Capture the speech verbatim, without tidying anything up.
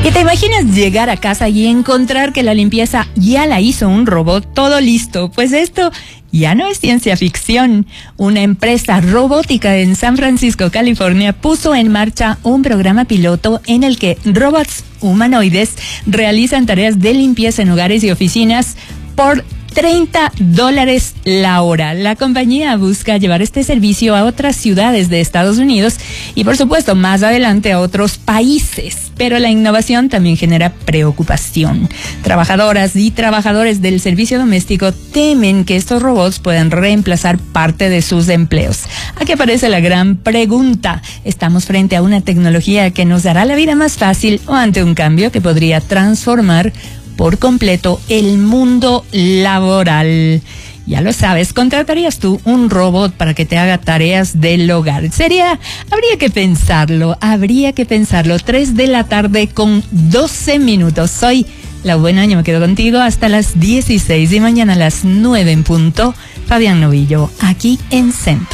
¿Y te imaginas llegar a casa y encontrar que la limpieza ya la hizo un robot, todo listo? Pues esto ya no es ciencia ficción. Una empresa robótica en San Francisco, California, puso en marcha un programa piloto en el que robots humanoides realizan tareas de limpieza en hogares y oficinas por treinta dólares la hora. La compañía busca llevar este servicio a otras ciudades de Estados Unidos y, por supuesto, más adelante a otros países. Pero la innovación también genera preocupación. Trabajadoras y trabajadores del servicio doméstico temen que estos robots puedan reemplazar parte de sus empleos. Aquí aparece la gran pregunta. ¿Estamos frente a una tecnología que nos hará la vida más fácil o ante un cambio que podría transformar por completo el mundo laboral? Ya lo sabes, ¿contratarías tú un robot para que te haga tareas del hogar? Sería, habría que pensarlo, habría que pensarlo. Tres de la tarde con doce minutos. Soy la buena, yo me quedo contigo hasta las dieciséis y mañana a las nueve en punto. Fabián Novillo, aquí en Centro.